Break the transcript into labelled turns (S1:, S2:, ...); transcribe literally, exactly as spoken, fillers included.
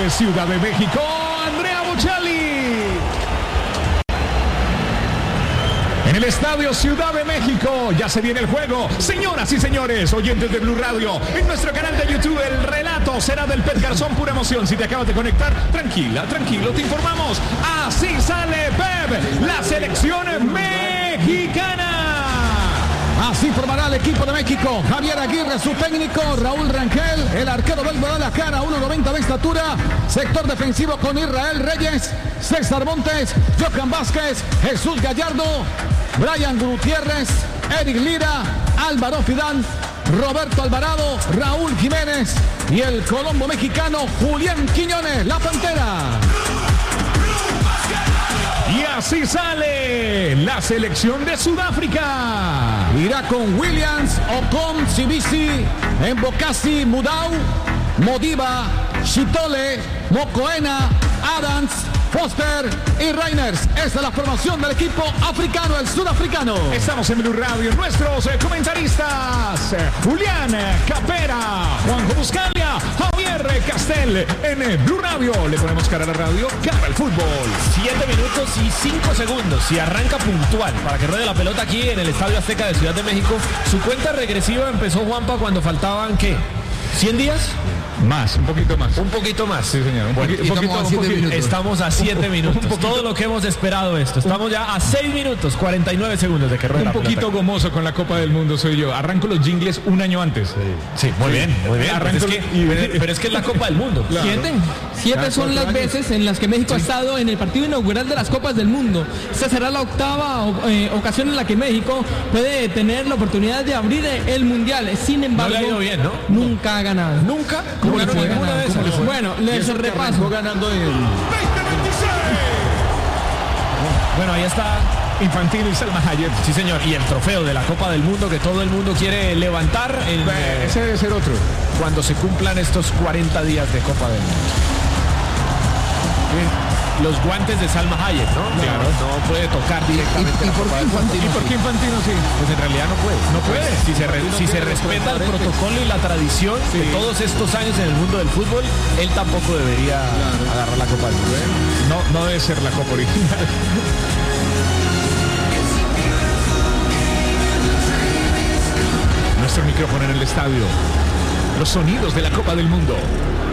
S1: desde Ciudad de México, Andrea Bocelli. En el Estadio Ciudad de México ya se viene el juego. Señoras y señores, oyentes de Blue Radio, en nuestro canal de YouTube el relato será del Pep Garzón, pura emoción. Si te acabas de conectar, tranquila, tranquilo, te informamos. Así sale Pep, la selección mexicana.
S2: Así formará el equipo de México. Javier Aguirre, su técnico. Raúl Rangel, el arquero del Guadalajara, uno noventa de estatura. Sector defensivo con Israel Reyes, César Montes, Johan Vázquez, Jesús Gallardo, Brian Gutiérrez, Eric Lira, Álvaro Fidán, Roberto Alvarado, Raúl Jiménez y el colombo mexicano Julián Quiñones, la Pantera.
S1: Y así sale la selección de Sudáfrica.
S2: Irá con Williams, Ocon, Sibisi, Mbokasi, Mudau, Modiba, Chitole, Mokoena, Adams, Foster y Reiners. Esa es la formación del equipo africano, el sudafricano.
S1: Estamos en Blue Radio. Nuestros eh, comentaristas, eh, Julián Capera, Juanjo Buscalia, Javier Castel. En eh, Blue Radio le ponemos cara a la radio, cara al fútbol.
S3: Siete minutos y cinco segundos. Si arranca puntual para que ruede la pelota aquí en el Estadio Azteca de Ciudad de México. Su cuenta regresiva empezó, Juanpa, cuando faltaban, ¿qué? ¿cien días?
S1: Más, un poquito más.
S3: Un poquito más.
S1: Sí, señor. Un,
S3: Bueno,
S1: poqui- un poquito,
S3: estamos,
S1: un poquito,
S3: minutos. estamos a siete minutos.
S1: Un poquito.
S3: Todo lo que hemos esperado esto. Estamos ya a seis minutos, cuarenta y nueve segundos de que ruede
S1: Un
S3: la
S1: poquito
S3: pelota.
S1: gomoso con la Copa del Mundo soy yo. Arranco los jingles un año antes.
S3: Sí, muy bien, muy bien. Pero es,
S1: Arranco
S3: que,
S1: y-
S3: pero, pero es que es la Copa del Mundo.
S1: Claro.
S4: Siete. Siete
S1: Cada
S4: son
S1: cuatro
S4: las
S1: años.
S4: veces en las que México ha estado en el partido inaugural de las Copas del Mundo. Esta será la octava o- eh, ocasión en la que México puede tener la oportunidad de abrir el Mundial. Sin embargo,
S3: No le ha ido bien, ¿no?
S4: nunca ha ganado.
S3: ¿Nunca?
S4: ¿Cómo
S3: ¿No
S4: le
S3: ganó
S4: fue?
S3: ninguna de esas?
S4: Bueno, les repaso.
S2: ganando el...
S1: veinte veintiséis.
S3: Bueno, ahí está.
S1: Infantino y Salma Hayek.
S3: Sí, señor. Y el trofeo de la Copa del Mundo que todo el mundo quiere levantar en, eh,
S1: Ese debe ser otro.
S3: cuando se cumplan estos cuarenta días de Copa del Mundo. Los guantes de Salma Hayek, ¿no?
S1: Claro.
S3: No puede tocar directamente la Copa del Mundo.
S1: ¿Y por qué Infantino sí?
S3: Pues en realidad no puede.
S1: No puede.
S3: Si se, re- si se respeta el protocolo y la tradición de todos estos años en el mundo del fútbol, él tampoco debería agarrar la Copa del Mundo.
S1: No, no debe ser la Copa original. Nuestro micrófono en el estadio. Los sonidos de la Copa del Mundo.